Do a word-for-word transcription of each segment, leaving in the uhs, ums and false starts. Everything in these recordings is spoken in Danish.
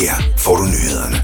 Her får du nyhederne.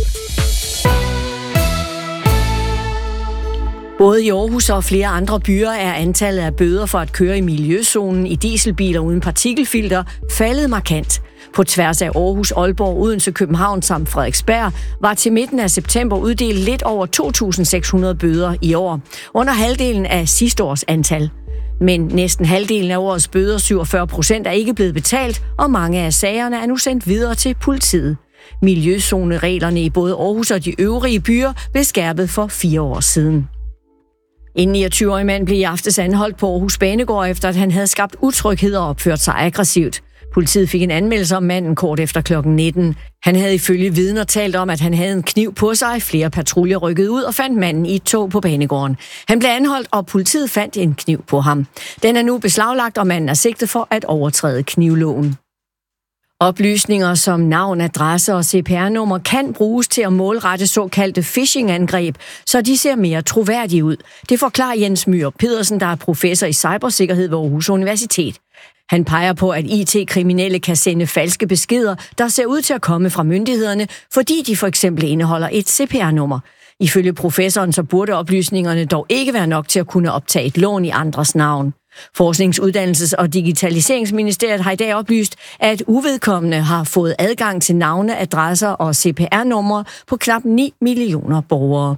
Både i Aarhus og flere andre byer er antallet af bøder for at køre i miljøzonen i dieselbiler uden partikelfilter faldet markant. På tværs af Aarhus, Aalborg, Odense, København samt Frederiksberg var til midten af september uddelt lidt over to tusind seks hundrede bøder i år, under halvdelen af sidste års antal. Men næsten halvdelen af årets bøder, syvogfyrre procent, er ikke blevet betalt, og mange af sagerne er nu sendt videre til politiet. Miljøzonereglerne i både Aarhus og de øvrige byer blev skærpet for fire år siden. En niogtyve-årig mand blev i aftes anholdt på Aarhus Banegård, efter at han havde skabt utryghed og opført sig aggressivt. Politiet fik en anmeldelse om manden kort efter klokken nitten. Han havde ifølge vidner talt om, at han havde en kniv på sig. Flere patruljer rykkede ud og fandt manden i et tog på banegården. Han blev anholdt, og politiet fandt en kniv på ham. Den er nu beslaglagt, og manden er sigtet for at overtræde knivloven. Oplysninger som navn, adresse og C P R-nummer kan bruges til at målrette såkaldte phishing-angreb, så de ser mere troværdige ud. Det forklarer Jens Myhr Pedersen, der er professor i cybersikkerhed ved Aarhus Universitet. Han peger på, at I T-kriminelle kan sende falske beskeder, der ser ud til at komme fra myndighederne, fordi de for eksempel indeholder et C P R-nummer. Ifølge professoren så burde oplysningerne dog ikke være nok til at kunne optage et lån i andres navn. Forsknings-, Uddannelses- og Digitaliseringsministeriet har i dag oplyst, at uvedkommende har fået adgang til navne, adresser og C P R-numre på knap ni millioner borgere.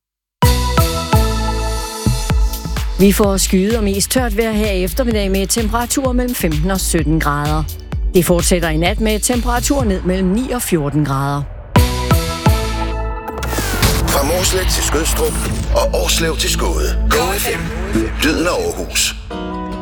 Vi får skyet og mest tørt vejr her i eftermiddag med temperaturer mellem femten og sytten grader. Det fortsætter i nat med temperaturer ned mellem ni og fjorten grader. Fra Mårslet til Skødstrup og Årslev til Skåde. Go F M. Lyden af Aarhus.